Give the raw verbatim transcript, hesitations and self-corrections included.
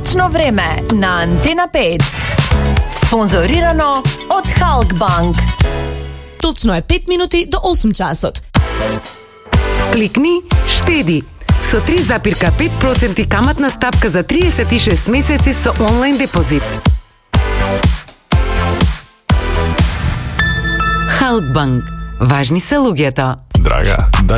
Точно време на Антена пет. Спонзорирано од Халкбанк. Точно е пет минути до осум часот. Кликни, штеди. Со три запирка пет проценти каматна стапка за триесет и шест месеци со онлайн депозит. Халкбанк. Важни се луѓето. Драга,